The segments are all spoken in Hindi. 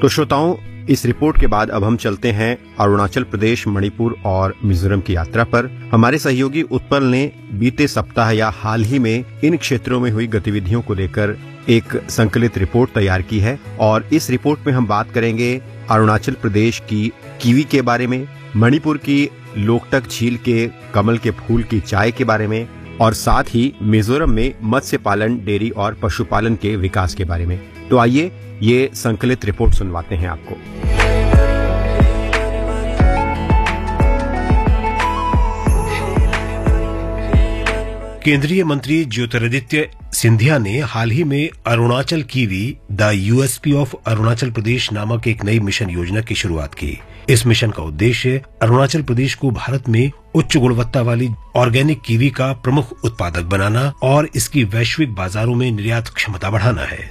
तो श्रोताओं, इस रिपोर्ट के बाद अब हम चलते हैं अरुणाचल प्रदेश, मणिपुर और मिजोरम की यात्रा पर। हमारे सहयोगी उत्पल ने बीते सप्ताह या हाल ही में इन क्षेत्रों में हुई गतिविधियों को लेकर एक संकलित रिपोर्ट तैयार की है और इस रिपोर्ट में हम बात करेंगे अरुणाचल प्रदेश की कीवी के बारे में, मणिपुर की लोकटक झील के कमल के फूल की चाय के बारे में और साथ ही मिजोरम में मत्स्य पालन, डेयरी और पशुपालन के विकास के बारे में। तो आइए ये संकलित रिपोर्ट सुनवाते हैं आपको। केंद्रीय मंत्री ज्योतिरादित्य सिंधिया ने हाल ही में Arunachal kiwi the USP of Arunachal Pradesh नामक एक नई मिशन योजना की शुरुआत की। इस मिशन का उद्देश्य अरुणाचल प्रदेश को भारत में उच्च गुणवत्ता वाली ऑर्गेनिक कीवी का प्रमुख उत्पादक बनाना और इसकी वैश्विक बाजारों में निर्यात क्षमता बढ़ाना है।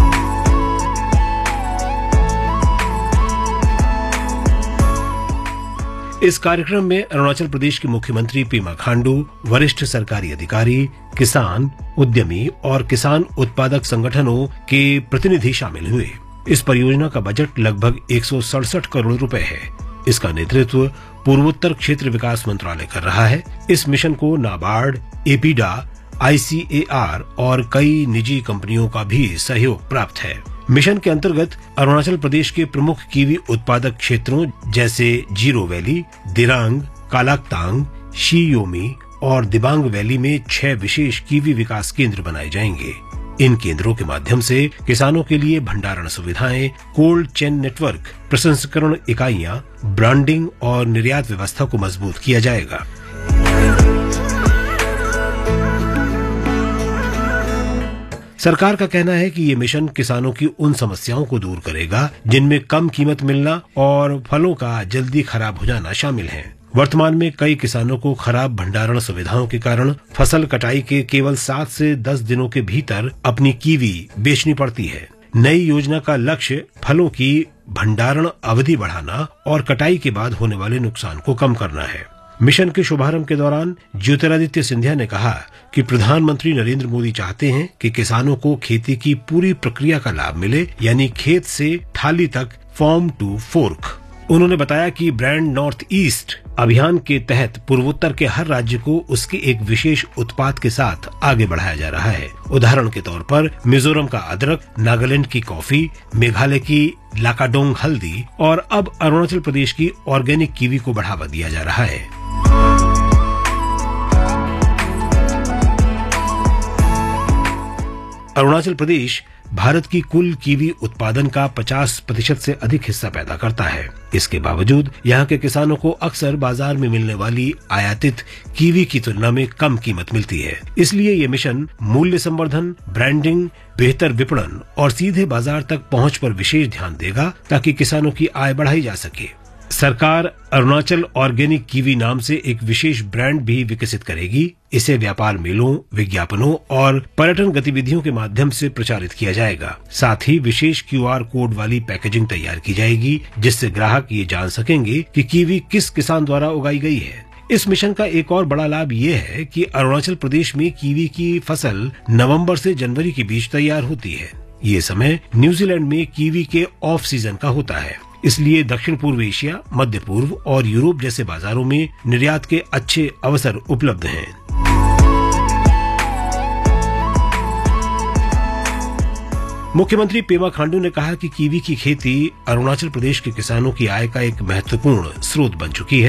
इस कार्यक्रम में अरुणाचल प्रदेश के मुख्यमंत्री पेमा खांडू, वरिष्ठ सरकारी अधिकारी, किसान, उद्यमी और किसान उत्पादक संगठनों के प्रतिनिधि शामिल हुए। इस परियोजना का बजट लगभग 167 करोड़ रुपए है। इसका नेतृत्व पूर्वोत्तर क्षेत्र विकास मंत्रालय कर रहा है। इस मिशन को नाबार्ड, एपीडा, ICAR और कई निजी कंपनियों का भी सहयोग प्राप्त है। मिशन के अंतर्गत अरुणाचल प्रदेश के प्रमुख कीवी उत्पादक क्षेत्रों जैसे zero valley, Dirang, Kalaktang, she Yomi और दिबांग वैली में 6 विशेष कीवी विकास केंद्र बनाए जाएंगे। इन केंद्रों के माध्यम से किसानों के लिए भंडारण सुविधाएं, कोल्ड चेन नेटवर्क, प्रसंस्करण इकाइयां, ब्रांडिंग और निर्यात व्यवस्था को मजबूत किया जाएगा। सरकार का कहना है कि ये मिशन किसानों की उन समस्याओं को दूर करेगा जिनमें कम कीमत मिलना और फलों का जल्दी खराब हो जाना शामिल है। वर्तमान में कई किसानों को खराब भंडारण सुविधाओं के कारण फसल कटाई के केवल 7 से 10 दिनों के भीतर अपनी कीवी बेचनी पड़ती है। नई योजना का लक्ष्य फलों की भंडारण अवधि बढ़ाना और कटाई के बाद होने वाले नुकसान को कम करना है। मिशन के शुभारंभ के दौरान ज्योतिरादित्य सिंधिया ने कहा कि प्रधानमंत्री नरेंद्र मोदी चाहते हैं कि किसानों को खेती की पूरी प्रक्रिया का लाभ मिले, यानी खेत से थाली तक, फार्म टू फोर्क। उन्होंने बताया कि ब्रांड नॉर्थ ईस्ट अभियान के तहत पूर्वोत्तर के हर राज्य को उसके एक विशेष उत्पाद के साथ आगे बढ़ाया जा रहा है। उदाहरण के तौर पर मिजोरम का अदरक, नागालैंड की कॉफी, मेघालय की लाकाडोंग हल्दी और अब अरुणाचल प्रदेश की ऑर्गेनिक कीवी को बढ़ावा दिया जा रहा है। अरुणाचल प्रदेश भारत की कुल कीवी उत्पादन का 50% से अधिक हिस्सा पैदा करता है। इसके बावजूद यहाँ के किसानों को अक्सर बाजार में मिलने वाली आयातित कीवी की तुलना में कम कीमत मिलती है। इसलिए ये मिशन मूल्य संवर्धन, ब्रांडिंग, बेहतर विपणन और सीधे बाजार तक पहुँच पर विशेष ध्यान देगा ताकि किसानों की आय बढ़ाई जा सके। सरकार अरुणाचल ऑर्गेनिक कीवी नाम से एक विशेष ब्रांड भी विकसित करेगी। इसे व्यापार मेलों, विज्ञापनों और पर्यटन गतिविधियों के माध्यम से प्रचारित किया जाएगा। साथ ही विशेष QR कोड वाली पैकेजिंग तैयार की जाएगी जिससे ग्राहक ये जान सकेंगे कि कीवी किस किसान द्वारा उगाई गई है। इस मिशन का एक और बड़ा लाभ ये है कि अरुणाचल प्रदेश में कीवी की फसल नवंबर से जनवरी के बीच तैयार होती है। ये समय न्यूजीलैंड में कीवी के ऑफ सीजन का होता है। इसलिए दक्षिण पूर्व एशिया, मध्य पूर्व और यूरोप जैसे बाजारों में निर्यात के अच्छे अवसर उपलब्ध हैं। मुख्यमंत्री पेमा खांडू ने कहा कि कीवी की खेती अरुणाचल प्रदेश के किसानों की आय का एक महत्वपूर्ण स्रोत बन चुकी है।